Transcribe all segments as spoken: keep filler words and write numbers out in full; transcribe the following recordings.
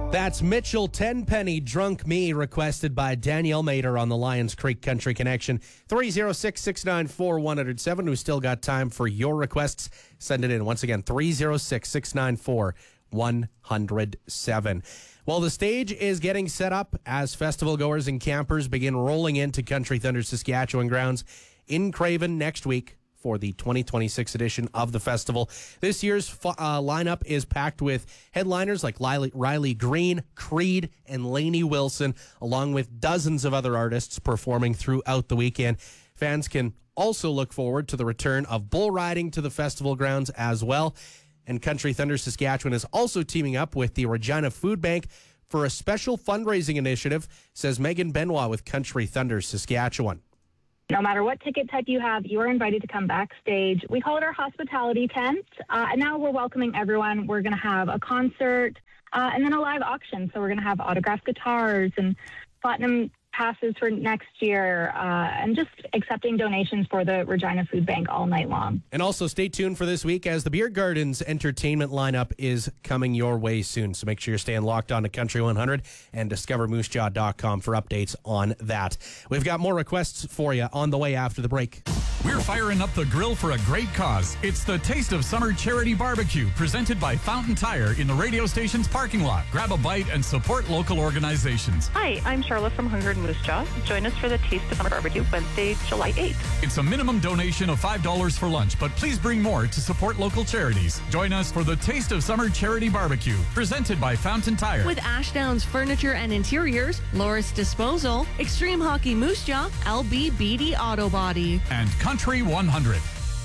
That's Mitchell Tenpenny, Drunk Me, requested by Danielle Mater on the Lions Creek Country Connection. three oh six, six nine four, one oh seven. We've still got time for your requests. Send it in. Once again, three oh six, six nine four, one oh seven. Well, the stage is getting set up as festival goers and campers begin rolling into Country Thunder Saskatchewan grounds in Craven next week for the twenty twenty-six edition of the festival. This year's uh, lineup is packed with headliners like Riley, Riley Green, Creed, and Lainey Wilson, along with dozens of other artists performing throughout the weekend. Fans can also look forward to the return of bull riding to the festival grounds as well. And Country Thunder Saskatchewan is also teaming up with the Regina Food Bank for a special fundraising initiative, says Megan Benoit with Country Thunder Saskatchewan. No matter what ticket type you have, you are invited to come backstage. We call it our hospitality tent, uh, and now we're welcoming everyone. We're going to have a concert uh, and then a live auction. So we're going to have autographed guitars and platinum passes for next year, uh, and just accepting donations for the Regina Food Bank all night long. And also stay tuned for this week as the Beer Gardens entertainment lineup is coming your way soon. So make sure you're staying locked on to Country one hundred and discover moose jaw dot com for updates on that. We've got more requests for you on the way after the break. We're firing up the grill for a great cause. It's the Taste of Summer Charity Barbecue, presented by Fountain Tire in the radio station's parking lot. Grab a bite and support local organizations. Hi, I'm Charlotte from Hunger and Moose Jaw. Join us for the Taste of Summer Barbecue Wednesday, July eighth. It's a minimum donation of five dollars for lunch, but please bring more to support local charities. Join us for the Taste of Summer Charity Barbecue, presented by Fountain Tire. With Ashdowns Furniture and Interiors, Loris Disposal, Extreme Hockey Moose Jaw, L B Beatty Auto Body, and Country one hundred.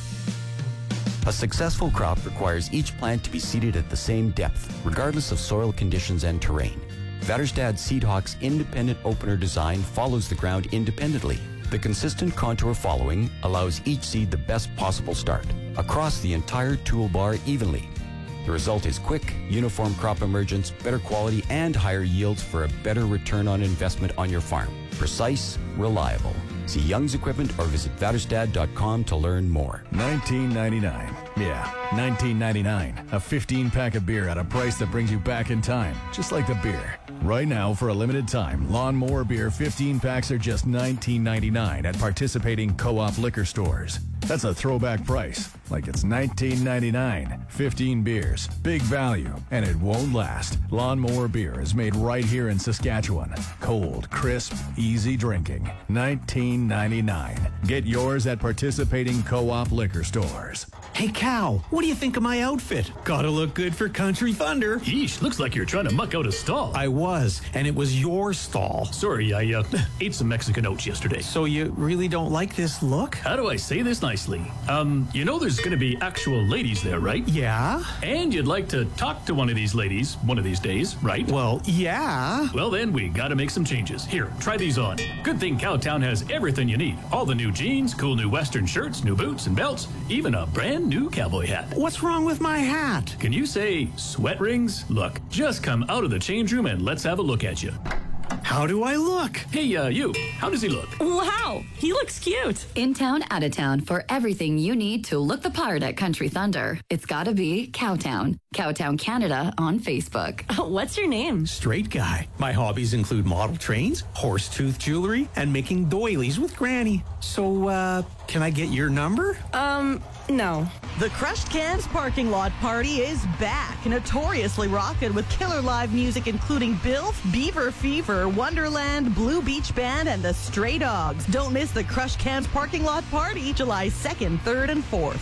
A successful crop requires each plant to be seeded at the same depth, regardless of soil conditions and terrain. Väderstad Seedhawk's independent opener design follows the ground independently. The consistent contour following allows each seed the best possible start, across the entire toolbar evenly. The result is quick, uniform crop emergence, better quality, and higher yields for a better return on investment on your farm. Precise, reliable. See Young's Equipment or visit Väderstad dot com to learn more. nineteen ninety-nine. Yeah, nineteen ninety-nine. A fifteen pack of beer at a price that brings you back in time, just like the beer. Right now, for a limited time, Lawnmower Beer fifteen packs are just nineteen ninety-nine at participating co-op liquor stores. That's a throwback price, like it's nineteen ninety-nine. fifteen beers, big value, and it won't last. Lawnmower Beer is made right here in Saskatchewan. Cold, crisp, easy drinking. nineteen ninety-nine. Get yours at participating co-op liquor stores. Hey, Cal, what do you think of my outfit? Gotta look good for Country Thunder. Yeesh, looks like you're trying to muck out a stall. I was, and it was your stall. Sorry, I uh, ate some Mexican oats yesterday. So you really don't like this look? How do I say this nicely? Um, you know there's gonna be actual ladies there, right? Yeah. And you'd like to talk to one of these ladies one of these days, right? Well, yeah. Well then, we gotta make some changes. Here, try these on. Good thing Cowtown has everything you need. All the new jeans, cool new western shirts, new boots and belts, even a brand new cowboy hat. What's wrong with my hat? Can you say sweat rings? Look, just come out of the change room and let's have a look at you. How do I look? Hey, uh, you, how does he look? Wow, he looks cute. In town, out of town, for everything you need to look the part at Country Thunder. It's gotta be Cowtown. Cowtown Canada on Facebook. What's your name? Straight guy. My hobbies include model trains, horse-tooth jewelry, and making doilies with Granny. So, uh, can I get your number? Um, no. The Crushed Cans Parking Lot Party is back, notoriously rockin' with killer live music including Bilf, Beaver Fever, Wonderland, Blue Beach Band, and the Stray Dogs. Don't miss the Crushed Cans Parking Lot Party, July second, third, and fourth.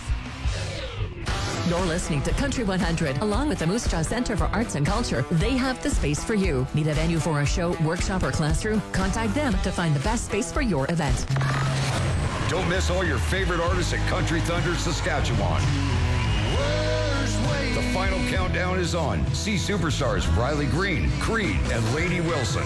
You're listening to Country one hundred, along with the Moose Jaw Center for Arts and Culture. They have the space for you. Need a venue for a show, workshop, or classroom? Contact them to find the best space for your event. Don't miss all your favorite artists at Country Thunder Saskatchewan. The final countdown is on. See superstars Riley Green, Creed, and Lainey Wilson.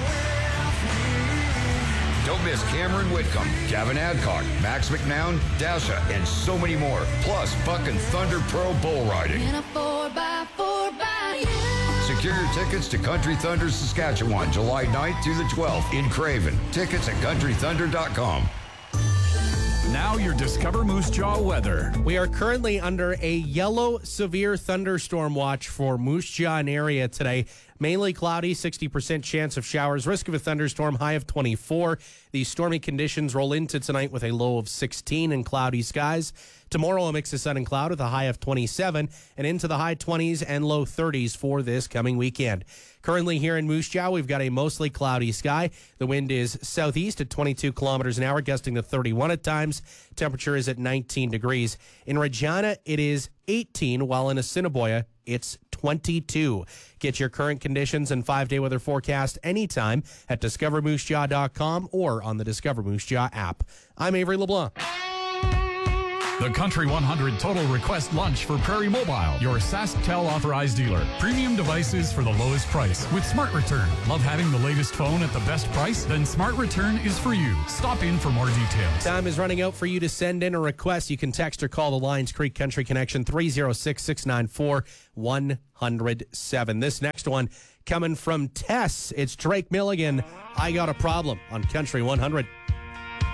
Don't miss Cameron Whitcomb, Gavin Adcock, Max McNown, Dasha, and so many more. Plus, fucking Thunder Pro bull riding. Secure your tickets to Country Thunder Saskatchewan, July ninth through the twelfth in Craven. Tickets at country thunder dot com. Now your Discover Moose Jaw weather. We are currently under a yellow severe thunderstorm watch for Moose Jaw and area today. Mainly cloudy, sixty percent chance of showers, risk of a thunderstorm, high of twenty-four. The stormy conditions roll into tonight with a low of sixteen and cloudy skies. Tomorrow, a mix of sun and cloud with a high of twenty-seven and into the high twenties and low thirties for this coming weekend. Currently here in Moose Jaw, we've got a mostly cloudy sky. The wind is southeast at twenty-two kilometers an hour, gusting to thirty-one at times. Temperature is at nineteen degrees. In Regina, it is eighteen, while in Assiniboia, it's twenty-two. Get your current conditions and five-day weather forecast anytime at discover moose jaw dot com or on the Discover Moose Jaw app. I'm Avery LeBlanc. The Country one hundred Total Request Lunch for Prairie Mobile, your SaskTel authorized dealer. Premium devices for the lowest price with Smart Return. Love having the latest phone at the best price? Then Smart Return is for you. Stop in for more details. Time is running out for you to send in a request. You can text or call the Lions Creek Country Connection three oh six, six nine four, one oh seven. This next one coming from Tess. It's Drake Milligan. I Got a Problem on Country one hundred.